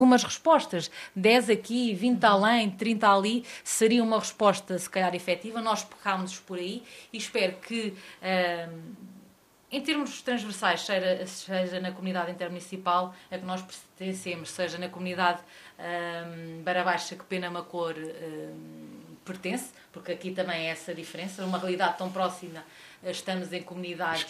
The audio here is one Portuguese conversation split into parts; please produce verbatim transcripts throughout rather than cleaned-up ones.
algumas respostas, dez aqui, vinte além, trinta ali, seria uma resposta, se calhar, efetiva. Nós pegámos por aí e espero que, uh, em termos transversais, seja, seja na comunidade intermunicipal a que nós pertencemos, seja na comunidade uh, Beira Baixa que Penamacor uh, pertence, porque aqui também é essa diferença, uma realidade tão próxima. Estamos em comunidades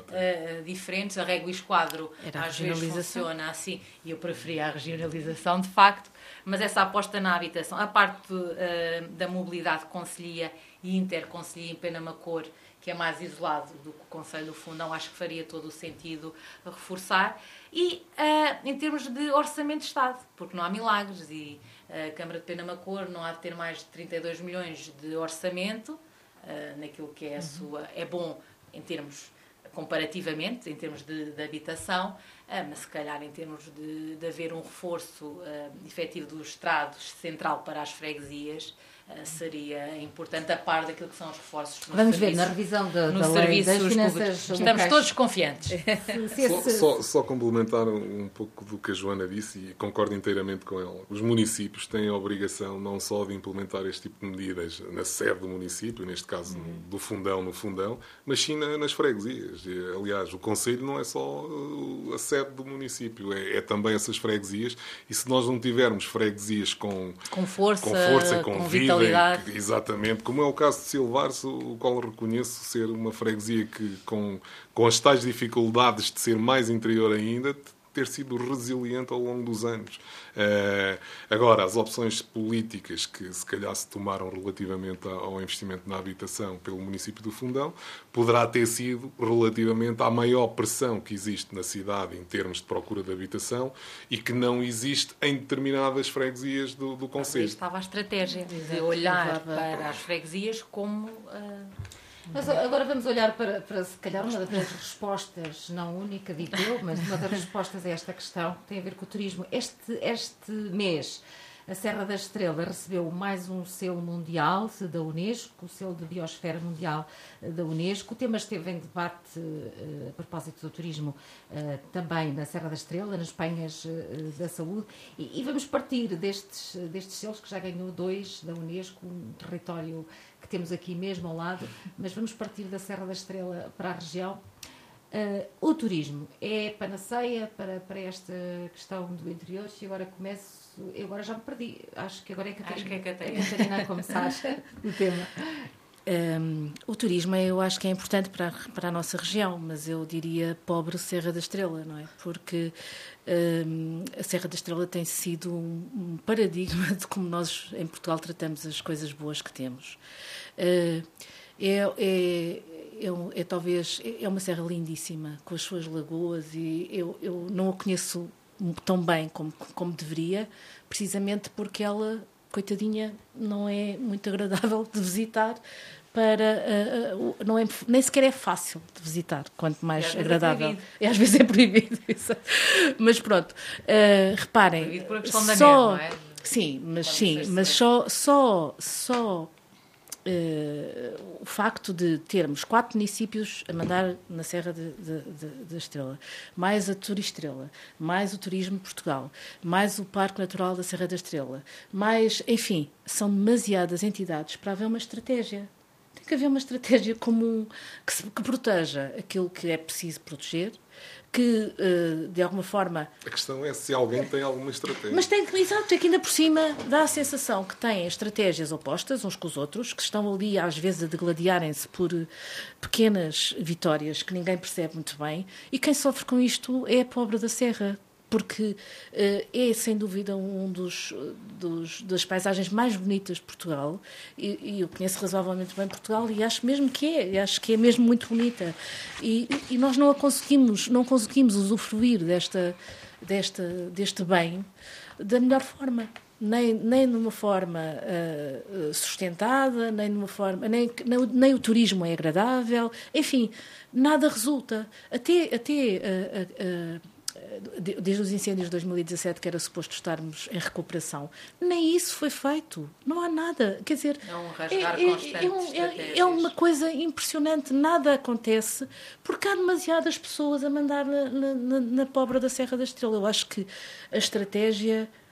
uh, diferentes. A Régua e Esquadro às vezes funciona assim, e eu preferia a regionalização, de facto, mas essa aposta na habitação, a parte uh, da mobilidade concelhia e interconcelhia em Penamacor, que é mais isolado do que o Concelho do Fundão, acho que faria todo o sentido reforçar. E uh, em termos de orçamento de Estado, porque não há milagres, e a Câmara de Penamacor não há de ter mais de trinta e dois milhões de orçamento. Uh, naquilo que é a sua... É bom em termos, comparativamente, em termos de, de habitação, uh, mas se calhar em termos de, de haver um reforço uh, efetivo do Estado central para as freguesias, uh, seria importante, a par daquilo que são os reforços nos Vamos serviços, ver, na revisão da, nos da lei das finanças públicos. locais. Estamos todos confiantes. Só, só, só complementar um pouco do que a Joana disse, e concordo inteiramente com ela. Os municípios têm a obrigação não só de implementar este tipo de medidas na sede do município, neste caso uhum. do Fundão, no Fundão, mas sim nas freguesias. Aliás, o Conselho não é só a sede do município, é, é também essas freguesias, e se nós não tivermos freguesias com, com força, com, força, com, com vida, vitalidade, que, exatamente, como é o caso de Silvares, o qual reconheço ser uma freguesia que, com, com as tais dificuldades de ser mais interior ainda, ter sido resiliente ao longo dos anos. Uh, agora, as opções políticas que se calhar se tomaram relativamente ao investimento na habitação pelo município do Fundão, poderá ter sido relativamente à maior pressão que existe na cidade em termos de procura de habitação e que não existe em determinadas freguesias do, do concelho. Estava a estratégia de olhar para as freguesias como... Uh... Mas agora vamos olhar para, para, se calhar, uma das respostas, não única, digo eu, mas uma das respostas a esta questão tem a ver com o turismo. Este, este mês, a Serra da Estrela recebeu mais um selo mundial da Unesco, o selo de Biosfera Mundial da Unesco. O tema esteve em debate uh, a propósito do turismo uh, também na Serra da Estrela, nas Penhas uh, da Saúde. E, e vamos partir destes, destes selos, que já ganhou dois da Unesco, um território que temos aqui mesmo ao lado, mas vamos partir da Serra da Estrela para a região. Uh, o turismo é panaceia para, para esta questão do interior, e agora começo, eu agora já me perdi, acho que agora é a Catarina, acho que é a Catarina. A Catarina a começar o tema. Um, o turismo eu acho que é importante para, para a nossa região, mas eu diria pobre Serra da Estrela, não é? Porque um, a Serra da Estrela tem sido um, um paradigma de como nós em Portugal tratamos as coisas boas que temos. Uh, é, é, é, é talvez é uma serra lindíssima, com as suas lagoas, e eu, eu não a conheço tão bem como, como deveria, precisamente porque ela, coitadinha, não é muito agradável de visitar, para uh, uh, não é, nem sequer é fácil de visitar, quanto mais agradável. É e às vezes é proibido. Mas pronto, uh, reparem, proibido por a questão da só, neve, não é? Sim, mas sim, mas só, só, só uh, o facto de termos quatro municípios a mandar na Serra da Estrela, mais a Turistrela, mais o Turismo de Portugal, mais o Parque Natural da Serra da Estrela, mais, enfim, são demasiadas entidades para haver uma estratégia. Tem que haver uma estratégia comum que, se, que proteja aquilo que é preciso proteger, que, de alguma forma... A questão é se alguém tem alguma estratégia. Mas tem que, exato, é que ainda por cima dá a sensação que têm estratégias opostas uns com os outros, que estão ali às vezes a degladiarem-se por pequenas vitórias que ninguém percebe muito bem, e quem sofre com isto é a pobre da Serra, porque uh, é, sem dúvida, um dos, dos, das paisagens mais bonitas de Portugal, e, e eu conheço razoavelmente bem Portugal, e acho mesmo que é, acho que é mesmo muito bonita, e, e nós não a conseguimos, não conseguimos usufruir desta, desta, deste bem da melhor forma. Nem, nem numa forma uh, sustentada, nem numa forma... Nem, nem, nem o turismo é agradável, enfim, nada resulta. Até... até uh, uh, uh, desde os incêndios de dois mil e dezassete, que era suposto estarmos em recuperação, nem isso foi feito. Não há nada. Quer dizer, é um rasgar é, constante é, é, um, de é, é uma coisa impressionante. Nada acontece porque há demasiadas pessoas a mandar na, na, na, na pobre da Serra da Estrela. Eu acho que a estratégia